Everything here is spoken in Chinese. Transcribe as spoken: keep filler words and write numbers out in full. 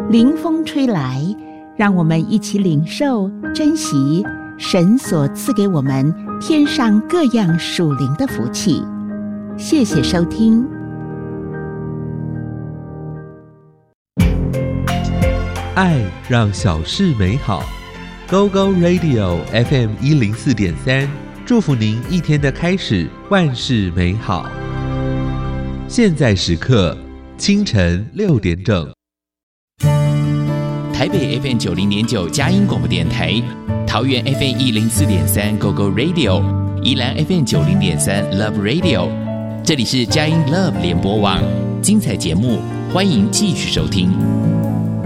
凌风吹来，让我们一起领受珍惜神所赐给我们天上各样属灵的福气。谢谢收听。 爱让小事美好。 Go Go Radio F M 一零四点三，祝福您一天的开始万事美好。现在时刻清晨六点整。 台北 F M 九零点九佳音广播电台，桃园 F M 一零四点三 Go Go Radio， 宜兰 F M 九零点三 Love Radio， 这里是佳音 Love 联播网，精彩节目欢迎继续收听。